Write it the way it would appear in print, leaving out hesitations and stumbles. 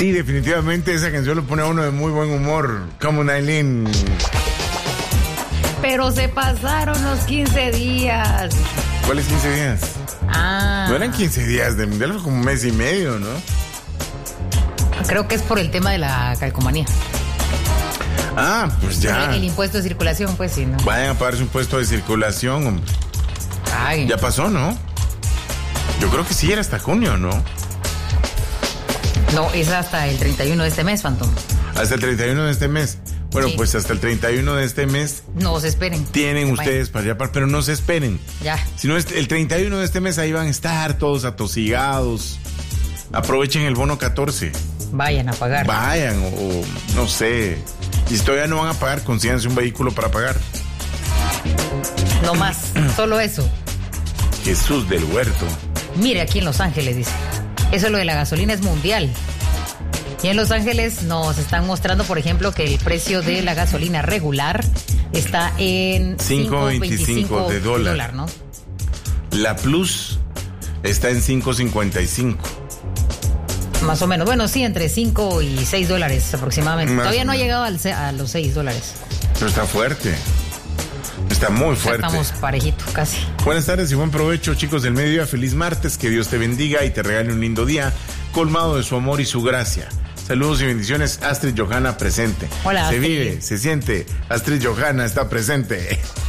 Sí, definitivamente esa canción lo pone a uno de muy buen humor. Como Nailin. Pero se pasaron los 15 días. ¿Cuáles 15 días? No eran 15 días del mundial, fue como un mes y medio, ¿no? Creo que es por el tema de la calcomanía. Pues ya. El impuesto de circulación, pues sí, ¿no? Vayan a pagar su impuesto de circulación, hombre. Ay. Ya pasó, ¿no? Yo creo que sí, era hasta junio, ¿no? No, es hasta el 31 de este mes, Phantom. Hasta el 31 de este mes. Bueno, sí. Pues hasta el 31 de este mes. No se esperen. Tienen ustedes para allá, pero no se esperen. Ya. Si no, el 31 de este mes ahí van a estar todos atosigados. Aprovechen el bono 14. Vayan a pagar. Vayan, o no sé. Y si todavía no van a pagar, consíganse un vehículo para pagar. No más, solo eso. Jesús del Huerto. Mire, aquí en Los Ángeles, dice. Eso lo de la gasolina es mundial. Y en Los Ángeles nos están mostrando, por ejemplo, que el precio de la gasolina regular está en 5.25 de dólar, ¿no? La Plus está en 5.55. Más o menos. Bueno, sí, entre 5 y 6 dólares aproximadamente. Todavía no ha llegado a los 6 dólares. Pero está fuerte. Está muy fuerte. Estamos parejitos, casi. Buenas tardes y buen provecho, chicos del mediodía. Feliz martes, que Dios te bendiga y te regale un lindo día, colmado de su amor y su gracia. Saludos y bendiciones, Astrid Johanna presente. Hola, Se Astrid. vive, se siente, Astrid Johanna está presente.